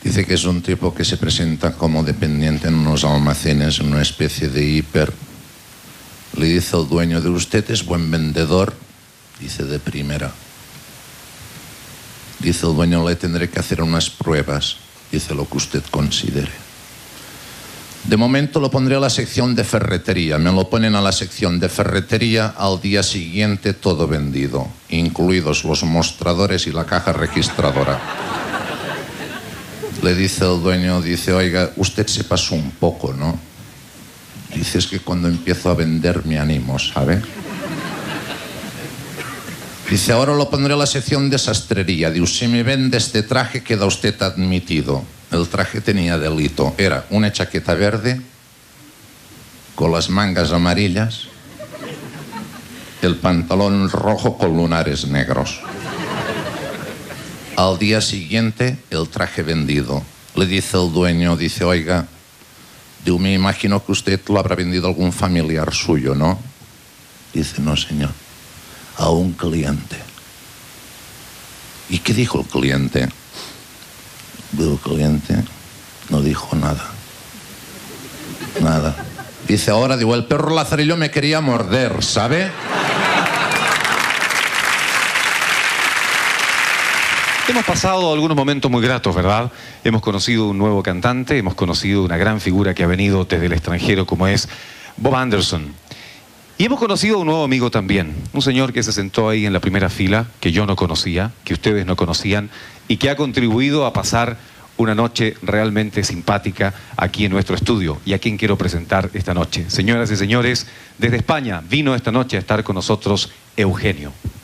Dice que es un tipo que se presenta como dependiente en unos almacenes, en una especie de hiper. Le dice el dueño: de usted es buen vendedor. Dice: de primera. Dice el dueño: le tendré que hacer unas pruebas. Dice: lo que usted considere. De momento lo pondré a la sección de ferretería. Me lo ponen a la sección de ferretería. Al día siguiente todo vendido, incluidos los mostradores y la caja registradora. Le dice el dueño, dice: oiga, usted se pasó un poco, ¿no? Dice: es que cuando empiezo a vender me animo, ¿sabe? Dice: ahora lo pondré a la sección de sastrería. Dice: si me vende este traje queda usted admitido. El traje tenía delito. Era una chaqueta verde con las mangas amarillas, el pantalón rojo con lunares negros. Al día siguiente, el traje vendido. Le dice el dueño, dice: oiga, yo me imagino que usted lo habrá vendido a algún familiar suyo, ¿no? Dice: no, señor, a un cliente. ¿Y qué dijo el cliente? El cliente no dijo nada. Nada. Dice: ahora, digo, el perro Lazarillo me quería morder, ¿sabe? Hemos pasado algunos momentos muy gratos, ¿verdad? Hemos conocido un nuevo cantante, hemos conocido una gran figura que ha venido desde el extranjero como es Bob Anderson. Y hemos conocido a un nuevo amigo también, un señor que se sentó ahí en la primera fila, que yo no conocía, que ustedes no conocían, y que ha contribuido a pasar una noche realmente simpática aquí en nuestro estudio, y a quien quiero presentar esta noche. Señoras y señores, desde España vino esta noche a estar con nosotros Eugenio.